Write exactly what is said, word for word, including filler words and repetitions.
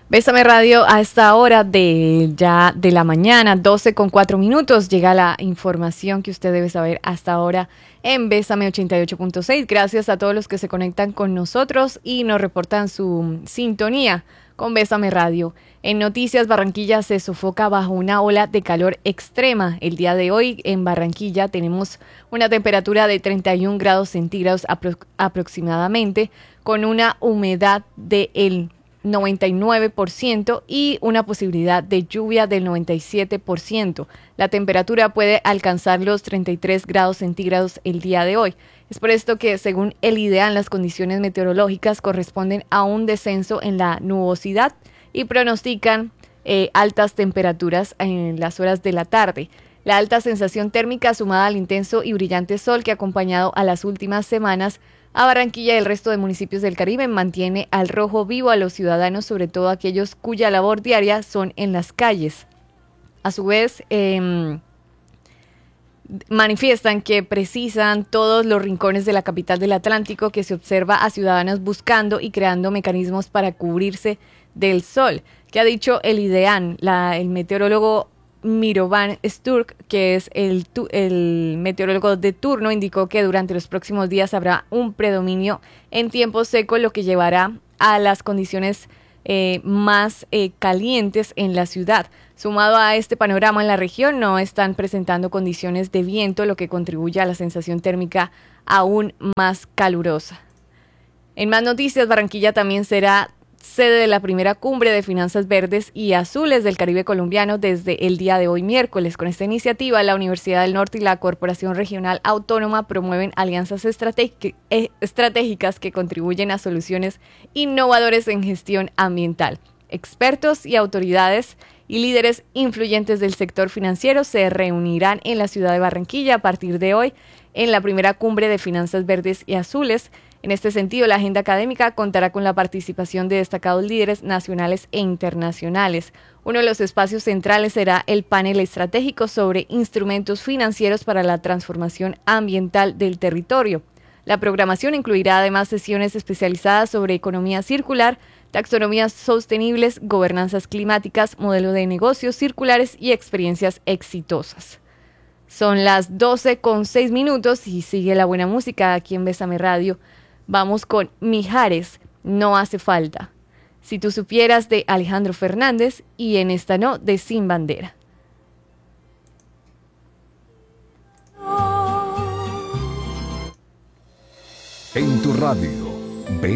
Bésame Radio a esta hora de ya de la mañana, doce con cuatro minutos, llega la información que usted debe saber hasta ahora en Bésame ochenta y ocho punto seis. Gracias a todos los que se conectan con nosotros y nos reportan su sintonía con Bésame Radio. En Noticias, Barranquilla se sofoca bajo una ola de calor extrema. El día de hoy en Barranquilla tenemos una temperatura de treinta y un grados centígrados apro- aproximadamente, con una humedad del noventa y nueve por ciento y una posibilidad de lluvia del noventa y siete por ciento. La temperatura puede alcanzar los treinta y tres grados centígrados el día de hoy. Es por esto que, según el IDEAN, las condiciones meteorológicas corresponden a un descenso en la nubosidad y pronostican eh, altas temperaturas en las horas de la tarde. La alta sensación térmica, sumada al intenso y brillante sol que ha acompañado a las últimas semanas a Barranquilla y el resto de municipios del Caribe, mantiene al rojo vivo a los ciudadanos, sobre todo aquellos cuya labor diaria son en las calles. A su vez, eh, manifiestan que precisan todos los rincones de la capital del Atlántico que se observa a ciudadanos buscando y creando mecanismos para cubrirse del sol. ¿Qué ha dicho el IDEAN? La, el meteorólogo Mirovan Sturk, que es el, tu, el meteorólogo de turno, indicó que durante los próximos días habrá un predominio en tiempo seco, lo que llevará a las condiciones eh, más eh, calientes en la ciudad. Sumado a este panorama, en la región no están presentando condiciones de viento, lo que contribuye a la sensación térmica aún más calurosa. En más noticias, Barranquilla también será sede de la primera cumbre de finanzas verdes y azules del Caribe colombiano desde el día de hoy miércoles. Con esta iniciativa, la Universidad del Norte y la Corporación Regional Autónoma promueven alianzas estratég- eh, estratégicas que contribuyen a soluciones innovadoras en gestión ambiental. Expertos y autoridades y líderes influyentes del sector financiero se reunirán en la ciudad de Barranquilla a partir de hoy en la primera cumbre de finanzas verdes y azules. En este sentido, la agenda académica contará con la participación de destacados líderes nacionales e internacionales. Uno de los espacios centrales será el panel estratégico sobre instrumentos financieros para la transformación ambiental del territorio. La programación incluirá además sesiones especializadas sobre economía circular, taxonomías sostenibles, gobernanzas climáticas, modelo de negocios circulares y experiencias exitosas. Son las doce con seis minutos y sigue la buena música aquí en Bésame Radio. Vamos con Mijares, No hace falta. Si tú supieras, de Alejandro Fernández, y En esta no, de Sin Bandera. En tu radio,